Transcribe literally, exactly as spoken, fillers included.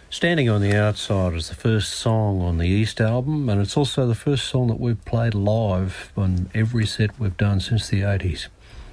Standing on the Outside is the first song on the East album, and it's also the first song that we've played live on every set we've done since the eighties.